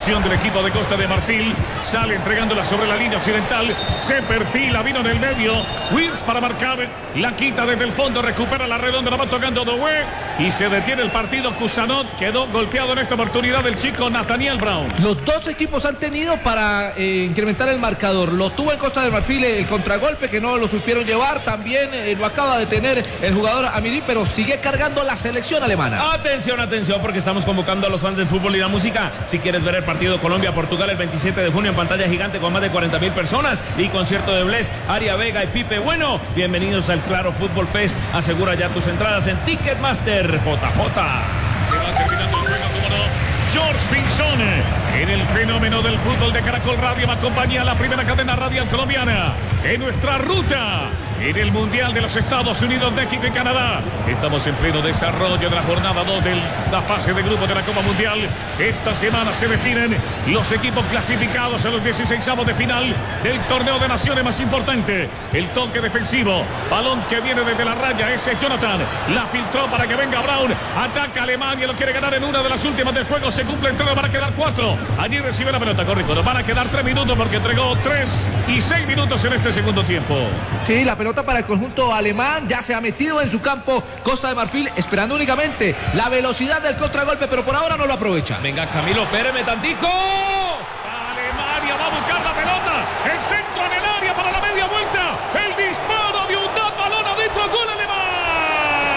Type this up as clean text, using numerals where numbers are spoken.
Atención del equipo de Costa de Marfil. Sale entregándola sobre la línea occidental. Se perfila, vino en el medio. Wills para marcar. La quita desde el fondo. Recupera la redonda. La va tocando Doué. Y se detiene el partido. Cusanot quedó golpeado en esta oportunidad el chico Nathaniel Brown. Los dos equipos han tenido para incrementar el marcador. Lo tuvo en Costa de Marfil el contragolpe que no lo supieron llevar. También lo acaba de tener el jugador Amiri, pero sigue cargando la selección alemana. Atención, atención, porque estamos convocando a los fans del fútbol y la música. Si quieres ver el partido Colombia-Portugal el 27 de junio en pantalla gigante con más de 40,000 personas y concierto de Bless, Aria Vega y Pipe Bueno, bienvenidos al Claro Fútbol Fest. Asegura ya tus entradas en Ticketmaster. JJ. Se va terminando el juego, como no. George Pinzón, en el fenómeno del fútbol de Caracol Radio, me acompaña la primera cadena radial colombiana en nuestra ruta en el Mundial de los Estados Unidos, México y Canadá. Estamos en pleno desarrollo de la jornada 2 de la fase de grupo de la Copa Mundial. Esta semana se definen los equipos clasificados a los 16avos de final del torneo de naciones más importante. El toque defensivo, balón que viene desde la raya, ese es Jonathan. La filtró para que venga Brown. Ataca Alemania, lo quiere ganar en una de las últimas del juego. Se cumple el entrega, van a quedar 4. Allí recibe la pelota, corrijo. Van a quedar 3 minutos porque entregó 3 y 6 minutos en este segundo tiempo. Sí, la pelota para el conjunto alemán. Ya se ha metido en su campo Costa de Marfil, esperando únicamente la velocidad del contragolpe, pero por ahora no lo aprovecha. Venga, Camilo, espéreme tantico. Alemania va a buscar la pelota. El centro en el área para la media